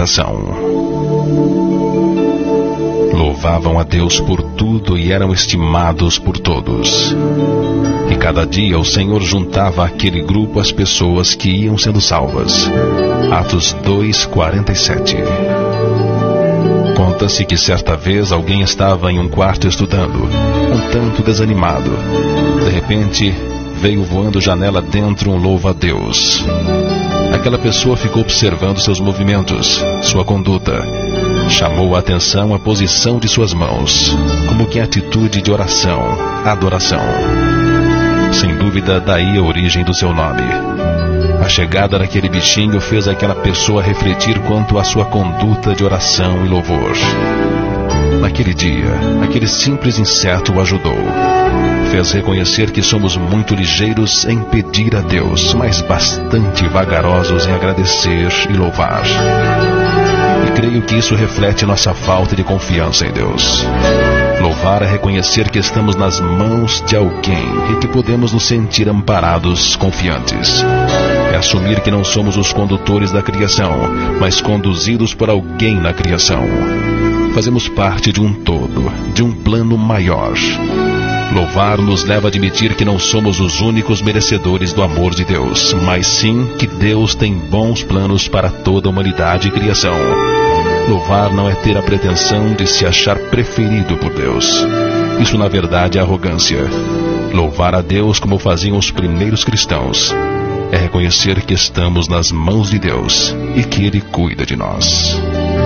meditação. Louvavam a Deus por tudo e eram estimados por todos. E cada dia o Senhor juntava àquele grupo as pessoas que iam sendo salvas. Atos 2:47. Conta-se que certa vez alguém estava em um quarto estudando, um tanto desanimado. De repente, veio voando janela dentro um louva-a-Deus. Aquela pessoa ficou observando seus movimentos, sua conduta. Chamou a atenção a posição de suas mãos, como que em atitude de oração, adoração. Sem dúvida, daí a origem do seu nome. A chegada daquele bichinho fez aquela pessoa refletir quanto à sua conduta de oração e louvor. Naquele dia, aquele simples inseto o ajudou. Fez reconhecer que somos muito ligeiros em pedir a Deus, mas bastante vagarosos em agradecer e louvar. E creio que isso reflete nossa falta de confiança em Deus. Louvar é reconhecer que estamos nas mãos de alguém e que podemos nos sentir amparados, confiantes. É assumir que não somos os condutores da criação, mas conduzidos por alguém na criação. Fazemos parte de um todo, de um plano maior. Louvar nos leva a admitir que não somos os únicos merecedores do amor de Deus, mas sim que Deus tem bons planos para toda a humanidade e criação. Louvar não é ter a pretensão de se achar preferido por Deus. Isso, na verdade, é arrogância. Louvar a Deus como faziam os primeiros cristãos é reconhecer que estamos nas mãos de Deus e que Ele cuida de nós.